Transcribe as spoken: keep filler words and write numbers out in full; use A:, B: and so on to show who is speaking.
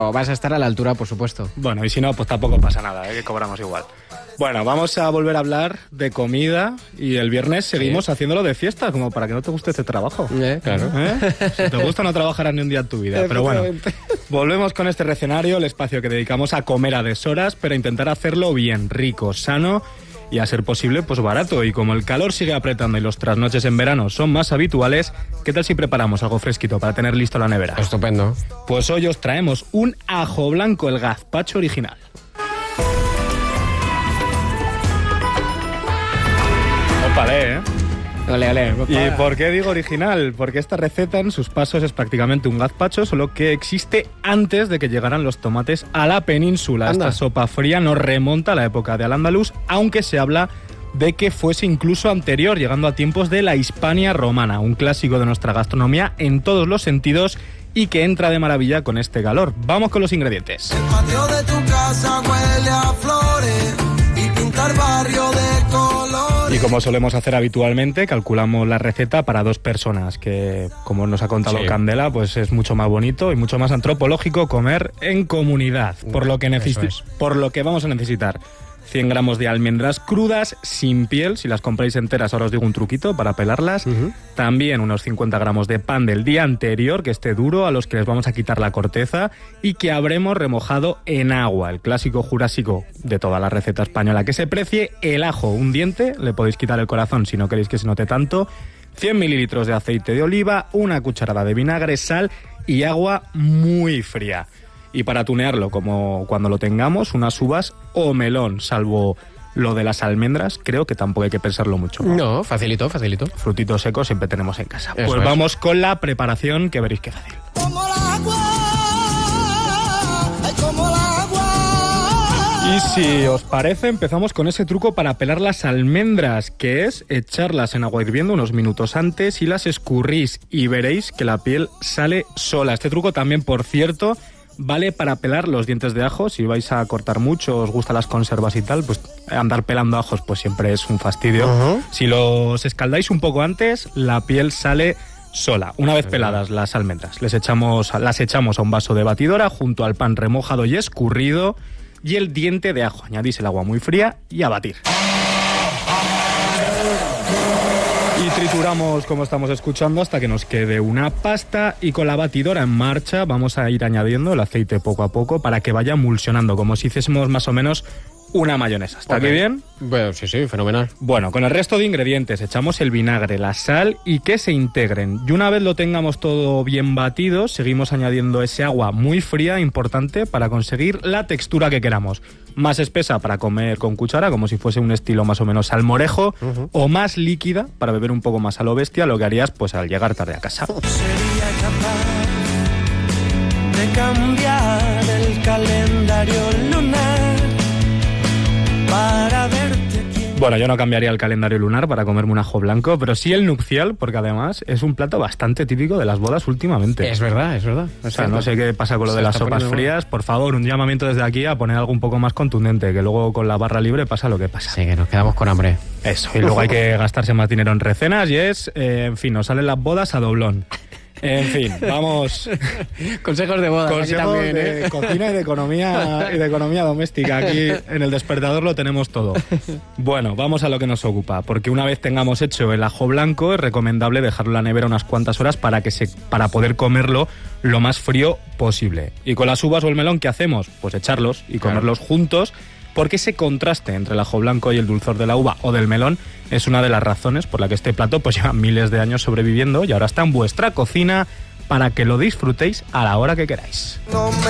A: O vas a estar a la altura, por supuesto.
B: Bueno, y si no, pues tampoco pasa nada, ¿eh? Que cobramos igual. Bueno, vamos a volver a hablar de comida y el viernes seguimos sí. haciéndolo de fiesta, como para que no te guste este trabajo.
A: Eh, claro.
B: ¿Eh? Si te gusta no trabajarás ni un día en tu vida. Pero bueno, volvemos con este recenario, el espacio que dedicamos a comer a deshoras, pero a intentar hacerlo bien, rico, sano y a ser posible, pues barato. Y como el calor sigue apretando y los trasnoches en verano son más habituales, ¿qué tal si preparamos algo fresquito para tener listo la nevera?
A: Estupendo.
B: Pues hoy os traemos un ajo blanco, el gazpacho original. Ópale, ¿eh?
A: Ole, ole.
B: ¿Y por qué digo original? Porque esta receta en sus pasos es prácticamente un gazpacho, solo que existe antes de que llegaran los tomates a la península.
A: Anda.
B: Esta sopa fría nos remonta a la época de Al-Ándalus, aunque se habla de que fuese incluso anterior, llegando a tiempos de la Hispania romana, un clásico de nuestra gastronomía en todos los sentidos y que entra de maravilla con este calor. Vamos con los ingredientes.
C: El patio de tu casa huele a flores y pintar barrio de colores.
B: Y como solemos hacer habitualmente, calculamos la receta para dos personas, que como nos ha contado sí. Candela, pues es mucho más bonito y mucho más antropológico comer en comunidad, por lo que necesi- es. por lo que vamos a necesitar cien gramos de almendras crudas, sin piel. Si las compráis enteras, ahora os digo un truquito para pelarlas. Uh-huh. También unos cincuenta gramos de pan del día anterior, que esté duro, a los que les vamos a quitar la corteza y que habremos remojado en agua. El clásico jurásico de toda la receta española que se precie. El ajo, un diente, le podéis quitar el corazón si no queréis que se note tanto. cien mililitros de aceite de oliva, una cucharada de vinagre, sal y agua muy fría. Y para tunearlo, como cuando lo tengamos, unas uvas o melón, salvo lo de las almendras, creo que tampoco hay que pensarlo mucho.
A: No, no facilito, facilito.
B: Frutitos secos siempre tenemos en casa.
A: Eso
B: pues
A: es.
B: Vamos con la preparación, que veréis qué fácil.
C: Como el agua, ay, como el agua.
B: Y si os parece, empezamos con ese truco para pelar las almendras, que es echarlas en agua hirviendo unos minutos antes y las escurrís y veréis que la piel sale sola. Este truco también, por cierto, vale para pelar los dientes de ajo. Si vais a cortar mucho, os gustan las conservas y tal, pues andar pelando ajos pues siempre es un fastidio. Uh-huh. Si los escaldáis un poco antes, la piel sale sola. Una vez peladas las almendras, les echamos, las echamos a un vaso de batidora junto al pan remojado y escurrido y el diente de ajo. Añadís el agua muy fría y a batir. Y trituramos, como estamos escuchando, hasta que nos quede una pasta, y con la batidora en marcha vamos a ir añadiendo el aceite poco a poco para que vaya emulsionando, como si hiciésemos más o menos una mayonesa. ¿Está okay. aquí bien?
A: Bueno, sí, sí, fenomenal.
B: Bueno, con el resto de ingredientes echamos el vinagre, la sal y que se integren. Y una vez lo tengamos todo bien batido, seguimos añadiendo ese agua muy fría, importante, para conseguir la textura que queramos. Más espesa para comer con cuchara, como si fuese un estilo más o menos salmorejo, uh-huh. o más líquida para beber un poco más a lo bestia, lo que harías pues al llegar tarde a casa.
C: Sería capaz de cambiar el calendario lunar para verte.
B: Bueno, yo no cambiaría el calendario lunar para comerme un ajo blanco, pero sí el nupcial, porque además es un plato bastante típico de las bodas últimamente.
A: Es verdad, es verdad.
B: O sea, no sé qué pasa con lo de las sopas frías. Por favor, un llamamiento desde aquí a poner algo un poco más contundente, que luego con la barra libre pasa lo que pasa.
A: Sí, que nos quedamos con hambre.
B: Eso, y luego hay que gastarse más dinero en recenas y es, eh, en fin, nos salen las bodas a doblón. En fin, vamos.
A: Consejos de boda.
B: Consejos
A: también,
B: de
A: ¿eh?
B: cocina y de economía y de economía doméstica. Aquí en el despertador lo tenemos todo. Bueno, vamos a lo que nos ocupa, porque una vez tengamos hecho el ajo blanco es recomendable dejarlo en la nevera unas cuantas horas para que se para poder comerlo lo más frío posible. Y con las uvas o el melón, ¿qué hacemos? Pues echarlos y comerlos claro. juntos, porque ese contraste entre el ajo blanco y el dulzor de la uva o del melón es una de las razones por la que este plato pues lleva miles de años sobreviviendo y ahora está en vuestra cocina para que lo disfrutéis a la hora que queráis.
C: No me